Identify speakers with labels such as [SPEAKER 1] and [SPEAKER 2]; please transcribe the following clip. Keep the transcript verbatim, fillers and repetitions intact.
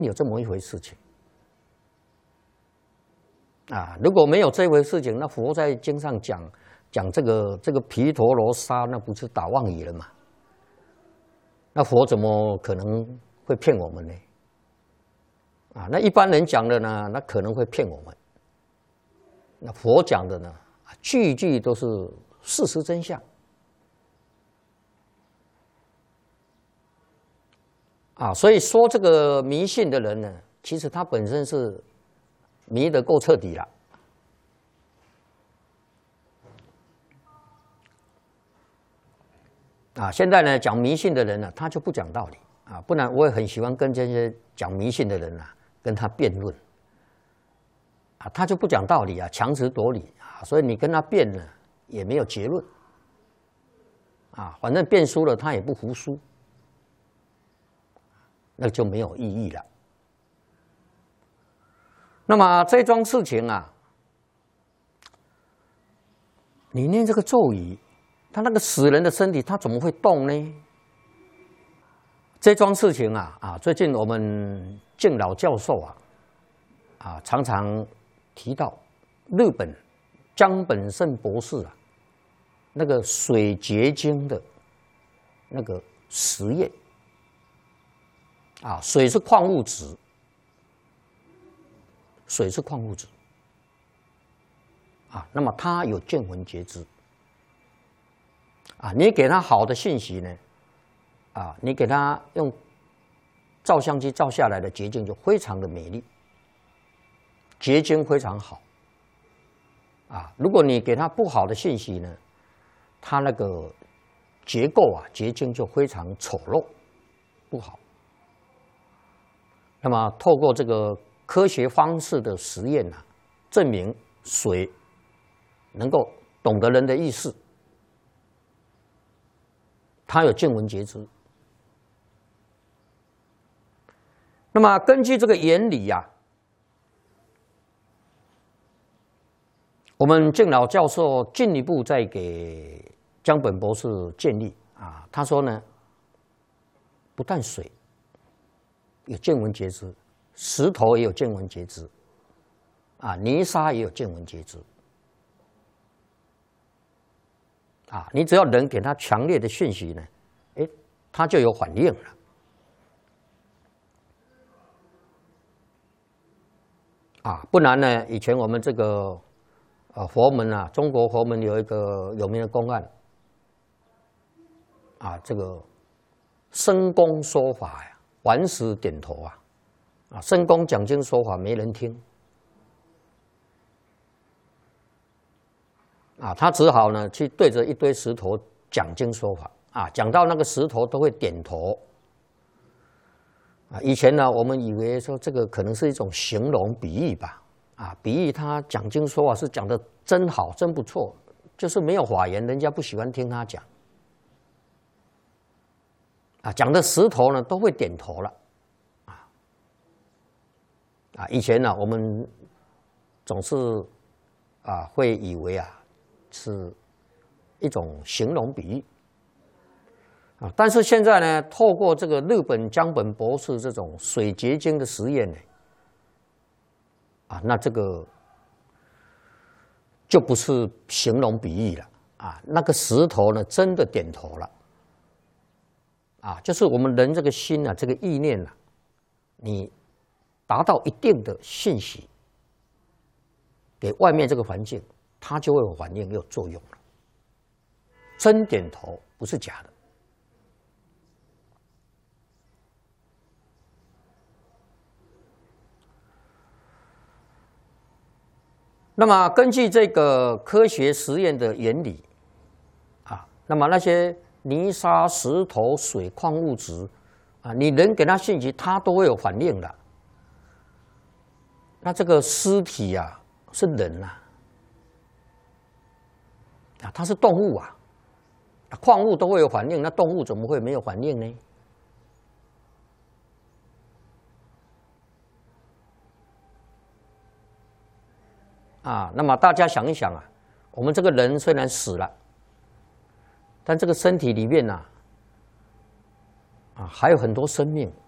[SPEAKER 1] 有这么一回事情啊！如果没有这回事情，那佛在经上讲讲这个这个毗陀罗沙，那不是打妄语了吗？那佛怎么可能会骗我们呢？啊，那一般人讲的呢，那可能会骗我们。那佛讲的呢，句句都是事实真相。啊，所以说这个迷信的人呢，其实他本身是迷得够彻底了。啊，现在呢讲迷信的人呢，他就不讲道理啊，不然我也很喜欢跟这些讲迷信的人啊，跟他辩论。啊，他就不讲道理啊，强词夺理啊，所以你跟他辩呢，也没有结论。啊，反正辩输了，他也不服输。那就没有意义了。那么这桩事情啊，你念这个咒语，他那个死人的身体，他怎么会动呢？这桩事情啊啊，最近我们敬老教授啊啊常常提到日本江本胜博士啊那个水结晶的那个实验。啊，水是矿物质，水是矿物质，啊，那么它有见闻觉知，啊，你给它好的信息呢，啊，你给它用照相机照下来的结晶就非常的美丽，结晶非常好，啊，如果你给它不好的信息呢，它那个结构啊，结晶就非常丑陋，不好。那么，透过这个科学方式的实验呢、啊，证明水能够懂得人的意思，它有见闻觉知。那么，根据这个原理呀、啊，我们敬老教授进一步再给江本博士建议啊，他说呢，不但水有见闻觉知，石头也有见闻觉知，啊，泥沙也有见闻觉知，啊，你只要人给他强烈的讯息呢，哎，他就有反应了。啊，不然呢，以前我们这个呃佛门啊，中国佛门有一个有名的公案，啊，这个僧公说法呀。顽石点头啊，啊，僧公讲经说法没人听，啊，他只好呢去对着一堆石头讲经说法啊，讲到那个石头都会点头，啊，以前呢我们以为说这个可能是一种形容比喻吧，啊，比喻他讲经说法是讲的真好，真不错，就是没有法言，人家不喜欢听他讲。啊，讲的石头呢都会点头了，啊啊！以前呢，我们总是啊会以为啊是一种形容比喻啊，但是现在呢，透过这个日本江本博士这种水结晶的实验呢，啊，那这个就不是形容比喻了啊，那个石头呢真的点头了。啊，就是我们人这个心啊，这个意念啊，你达到一定的信息，给外面这个环境，它就会有反应，有作用了。真点头不是假的。那么根据这个科学实验的原理，啊，那么那些泥沙、石头、水、矿物质，啊，你人给它信息，它都会有反应的。那这个尸体啊，是人呐、啊，啊，它是动物啊，啊，矿物都会有反应，那动物怎么会没有反应呢？啊，那么大家想一想啊，我们这个人虽然死了。但这个身体里面呢、啊，啊，还有很多生命